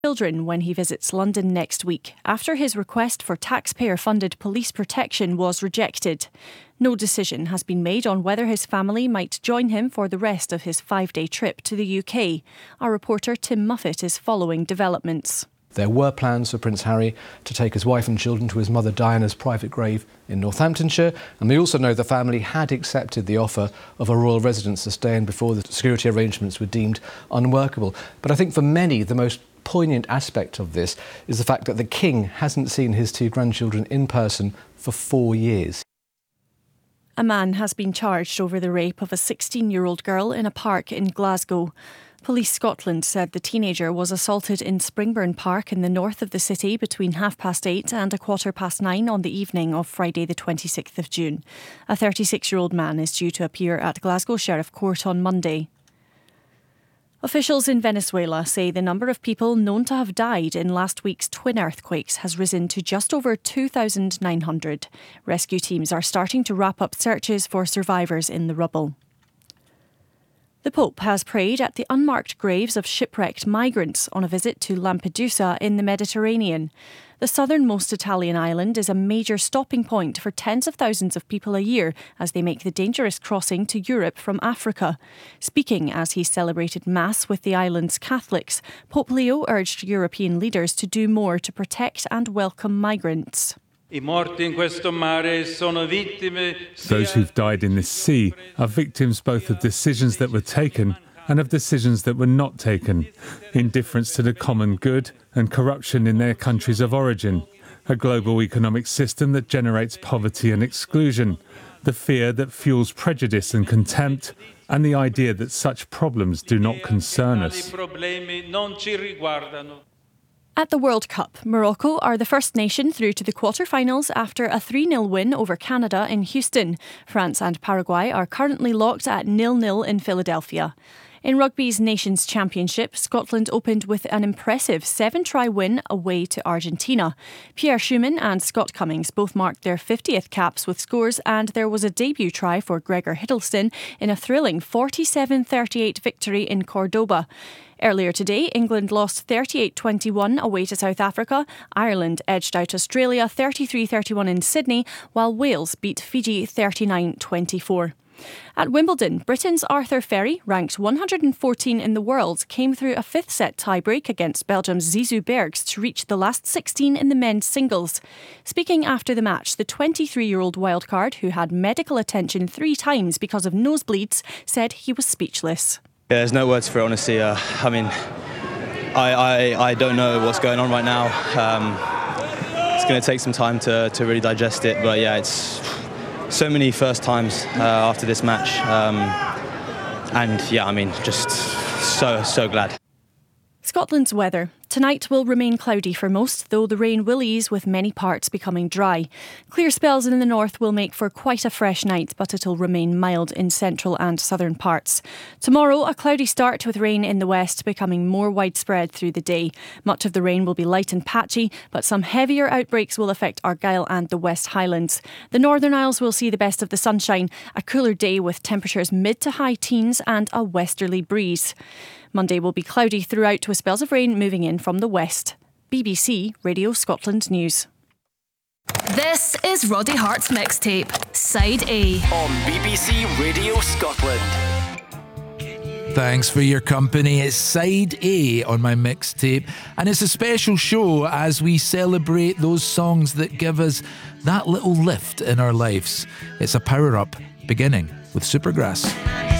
children when he visits London next week, after his request for taxpayer-funded police protection was rejected. No decision has been made on whether his family might join him for the rest of his 5-day trip to the UK. Our reporter Tim Muffet is following developments. There were plans for Prince Harry to take his wife and children to his mother Diana's private grave in Northamptonshire, and we also know the family had accepted the offer of a royal residence to stay in before the security arrangements were deemed unworkable. But I think for many, the most poignant aspect of this is the fact that the King hasn't seen his 2 grandchildren in person for 4 years. A man has been charged over the rape of a 16-year-old girl in a park in Glasgow. Police Scotland said the teenager was assaulted in Springburn Park in the north of the city between 8:30 and 9:15 on the evening of Friday the 26th of June. A 36-year-old man is due to appear at Glasgow Sheriff Court on Monday. Officials in Venezuela say the number of people known to have died in last week's twin earthquakes has risen to just over 2,900. Rescue teams are starting to wrap up searches for survivors in the rubble. The Pope has prayed at the unmarked graves of shipwrecked migrants on a visit to Lampedusa in the Mediterranean. The southernmost Italian island is a major stopping point for tens of thousands of people a year as they make the dangerous crossing to Europe from Africa. Speaking as he celebrated Mass with the island's Catholics, Pope Leo urged European leaders to do more to protect and welcome migrants. Those who've died in this sea are victims both of decisions that were taken and of decisions that were not taken, indifference to the common good and corruption in their countries of origin, a global economic system that generates poverty and exclusion, the fear that fuels prejudice and contempt, and the idea that such problems do not concern us. At the World Cup, Morocco are the first nation through to the quarter-finals after a 3-0 win over Canada in Houston. France and Paraguay are currently locked at 0-0 in Philadelphia. In rugby's Nations Championship, Scotland opened with an impressive 7-try win away to Argentina. Pierre Schumann and Scott Cummings both marked their 50th caps with scores, and there was a debut try for Gregor Hiddleston in a thrilling 47-38 victory in Cordoba. Earlier today, England lost 38-21 away to South Africa. Ireland edged out Australia 33-31 in Sydney, while Wales beat Fiji 39-24. At Wimbledon, Britain's Arthur Ferry, ranked 114 in the world, came through a 5th-set tie-break against Belgium's Zizou Bergs to reach the last 16 in the men's singles. Speaking after the match, the 23-year-old wildcard, who had medical attention 3 times because of nosebleeds, said he was speechless. Yeah, there's no words for it, honestly. I don't know what's going on right now. It's going to take some time to really digest it, but yeah, it's so many first times after this match, and yeah, just so glad. Scotland's weather. Tonight will remain cloudy for most, though the rain will ease with many parts becoming dry. Clear spells in the north will make for quite a fresh night, but it'll remain mild in central and southern parts. Tomorrow, a cloudy start with rain in the west becoming more widespread through the day. Much of the rain will be light and patchy, but some heavier outbreaks will affect Argyll and the West Highlands. The Northern Isles will see the best of the sunshine, a cooler day with temperatures mid to high teens and a westerly breeze. Monday will be cloudy throughout with spells of rain moving in from the west. BBC Radio Scotland News. This is Roddy Hart's mixtape, Side A. On BBC Radio Scotland. Thanks for your company. It's Side A on my mixtape, and it's a special show as we celebrate those songs that give us that little lift in our lives. It's a power-up, beginning with Supergrass.